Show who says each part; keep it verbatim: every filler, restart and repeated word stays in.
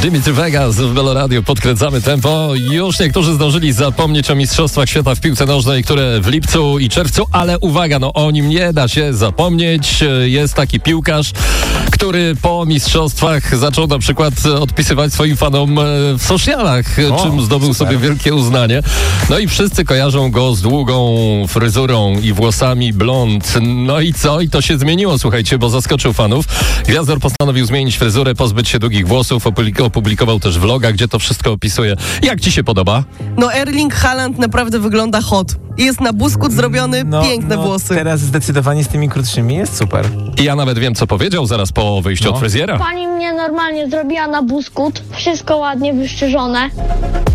Speaker 1: Dimitri Vegas w Melo Radio. Podkręcamy tempo. Już niektórzy zdążyli zapomnieć o Mistrzostwach Świata w piłce nożnej, które w lipcu i czerwcu, ale uwaga, no o nim nie da się zapomnieć. Jest taki piłkarz, który po mistrzostwach zaczął na przykład odpisywać swoim fanom w socialach, o, czym zdobył super. sobie wielkie uznanie. No i wszyscy kojarzą go z długą fryzurą i włosami blond. No i co? I to się zmieniło, słuchajcie, bo zaskoczył fanów. Gwiazdor postanowił zmienić fryzurę, pozbyć się długich włosów, opublikował też vloga, gdzie to wszystko opisuje. Jak ci się podoba?
Speaker 2: No Erling Haaland naprawdę wygląda hot. Jest na buskut zrobiony,
Speaker 3: no,
Speaker 2: piękne
Speaker 3: no,
Speaker 2: włosy.
Speaker 3: Teraz zdecydowanie z tymi krótszymi jest super.
Speaker 1: I ja nawet wiem, co powiedział zaraz po wyjściu
Speaker 3: no.
Speaker 1: od fryzjera.
Speaker 4: Pani mnie normalnie zrobiła na buskut, wszystko ładnie wyszczerzone.